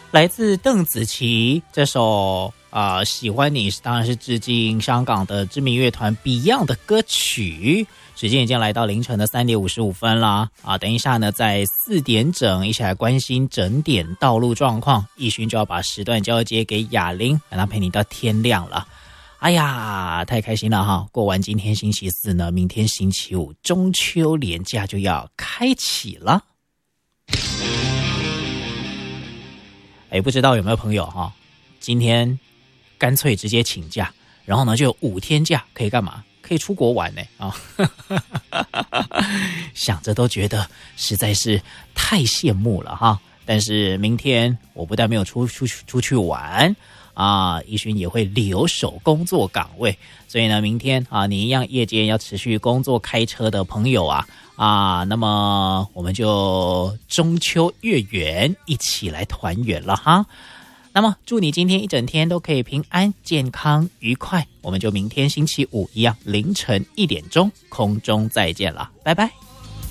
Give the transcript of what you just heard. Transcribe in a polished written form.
来自邓紫棋这首喜欢你当然是致敬香港的知名乐团 Beyond 的歌曲。时间已经来到凌晨的3点55分啦等一下呢在4点整一起来关心整点道路状况，奕勋就要把时段交接给雅玲，让他陪你到天亮了。哎呀，太开心了哈！过完今天星期四呢，明天星期五中秋连假就要开启了。不知道有没有朋友哈，今天干脆直接请假，然后呢就有5天假，可以干嘛？可以出国玩呢想着都觉得实在是太羡慕了哈。但是明天我不但没有出去玩奕勋也会留守工作岗位，所以呢明天你一样夜间要持续工作开车的朋友那么我们就中秋月圆一起来团圆了哈。那么祝你今天一整天都可以平安健康愉快，我们就明天星期五一样凌晨1点钟空中再见了，拜拜。